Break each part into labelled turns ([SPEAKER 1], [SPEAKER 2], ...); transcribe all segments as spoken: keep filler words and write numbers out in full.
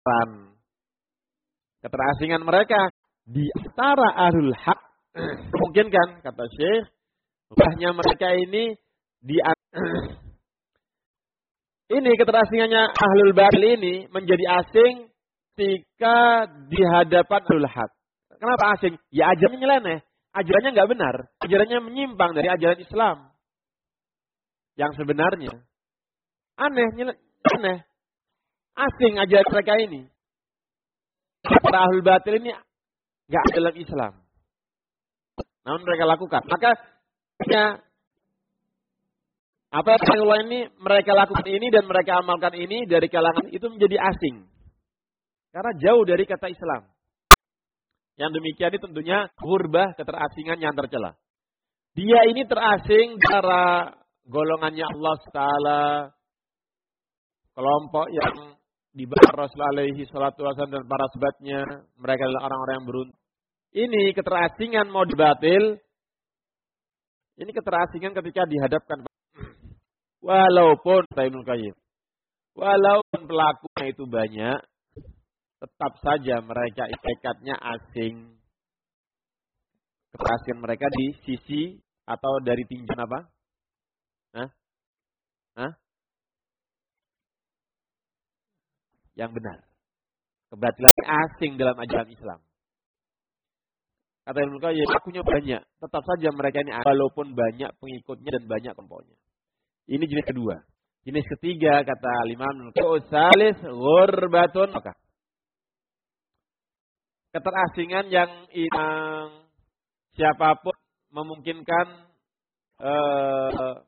[SPEAKER 1] Keterasingan mereka di antara ahlul haq. Mungkin kan, kata Syekh, bahnya mereka ini di ini keterasingannya ahlul batil ini menjadi asing ketika di hadapan ahlul haq. Kenapa asing? Ya ajarannya nyeleneh, ajarannya nggak benar, ajarannya menyimpang dari ajaran Islam yang sebenarnya. Aneh, aneh, asing ajaran mereka ini. Para ahlul batil ini nggak ada dalam Islam. Namun mereka lakukan. Maka ya, apa yang Allah ini mereka lakukan ini dan mereka amalkan ini dari kalangan itu menjadi asing. Karena jauh dari kata Islam. Yang demikian ini tentunya ghurbah, keterasingan yang tercela. Dia ini terasing dari golongannya Allah Taala, kelompok yang dibahas Rasulullah alaihi salatu wasallam dan para sahabatnya. Mereka adalah orang-orang yang beruntung. Ini keterasingan mau dibatil. Ini keterasingan ketika dihadapkan. Walaupun Ibnu Qayyim, walaupun pelakunya itu banyak, tetap saja mereka tekadnya asing. Keterasingan mereka di sisi atau dari tinjauan apa? Hah? Hah? Yang benar. Kebatilan asing dalam ajaran Islam. Kata Ibnu Qayyim, pelakunya banyak, tetap saja mereka ini walaupun banyak pengikutnya dan banyak kelompoknya. Ini jenis kedua. Jenis ketiga kata Imam Ibnu Qayyim, salis ghurbatun. Keterasingan yang yang siapapun memungkinkan uh,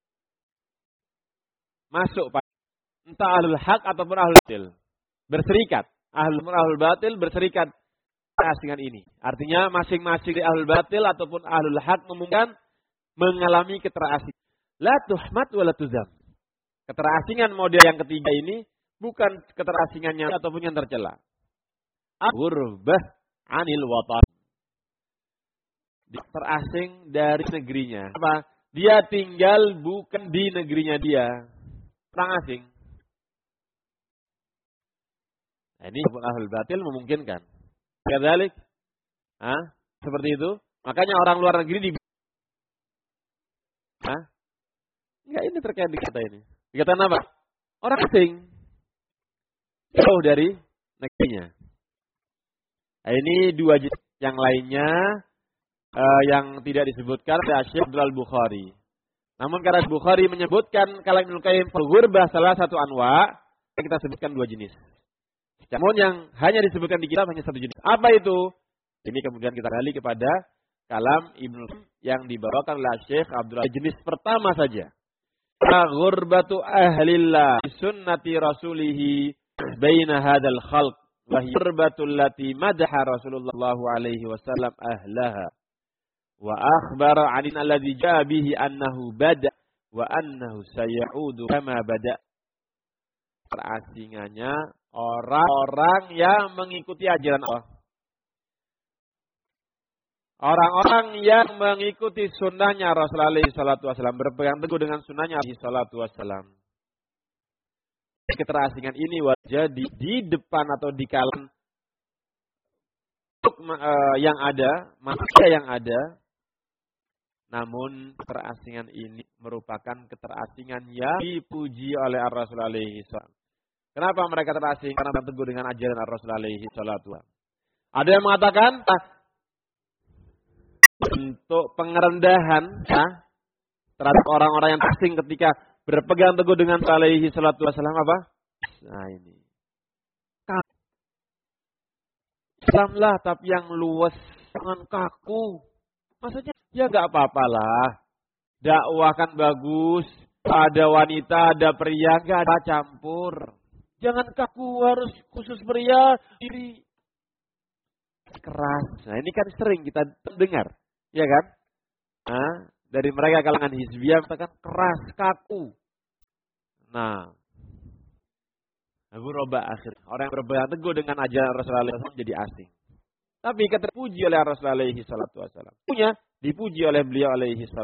[SPEAKER 1] masuk pada entah ahlul haq ataupun ahlul batil. Berserikat. Ahlul ahlul batil berserikat keterasingan ini. Artinya masing-masing di ahlul batil ataupun ahlul haq memungkinkan mengalami keterasingan. La tuhmat wa la tuzam. Keterasingan model yang ketiga ini bukan keterasingannya ataupun yang tercela. Ghurbah anil watan. Dia terasing dari negerinya. Apa? Dia tinggal bukan di negerinya dia. Orang asing. Nah, ini pun ahlul batil memungkinkan. Kadzalik, ah, seperti itu. Makanya orang luar negeri di, ah, enggak ini terkait di kata ini. Dikatakan apa? Orang asing, jauh dari negerinya. Nah, ini dua jenis. Yang lainnya uh, yang tidak disebutkan oleh Syekh Abdul Bukhari. Namun karena Bukhari menyebutkan kalam Ibnu Qayyim ghurbah salah satu anwa, kita sebutkan dua jenis. Namun yang hanya disebutkan di kitab hanya satu jenis. Apa itu? Ini kemudian kita kembali kepada kalam Ibnu yang dibawakan oleh Syekh Abdul. Jenis pertama saja. Ghurbatu ahlillah sunnati rasulih baina hadzal khalq wa gurbatul lati madaha Rasulullah alaihi wasallam ahlaha wa akhbara 'an alladhi jaa bihi annahu bada wa annahu sayaudu kama bada. Terasingannya orang-orang yang mengikuti ajaran Allah. Orang-orang yang mengikuti sunnahnya Rasulullah alaihi salatu wasallam, berpegang teguh dengan sunnahnya alaihi salatu wasallam. Keterasingan ini wajah di, di depan atau di kalangan uh, yang ada, manusia yang ada. Namun keterasingan ini merupakan keterasingan yang dipuji oleh Rasulullah alaihi salatu wasallam. Kenapa mereka terasing? Karena teguh dengan ajaran Rasulullah alaihi salatu wasallam. Ada yang mengatakan ah, untuk pengerendahan ah, terhadap orang-orang yang asing ketika berpegang teguh dengan alaihi salatu wasallam apa? Nah ini. Islamlah tapi yang luwes, jangan kaku. Maksudnya ya enggak apa-apalah. Dakwah kan bagus, ada wanita, ada pria, enggak ada campur. Jangan kaku, harus khusus pria, diri keras. Nah ini kan sering kita dengar, ya kan? Nah, dari mereka kalangan hizbiyah katakan keras, kaku. Nah, ghuraba akhir. Orang yang berpegang teguh dengan ajaran Rasulullah sallallahu alaihi wasallam jadi asing. Tapi ketika dipuji oleh Rasulullah alaihi salatu wasallam, punya dipuji oleh beliau alaihi salatu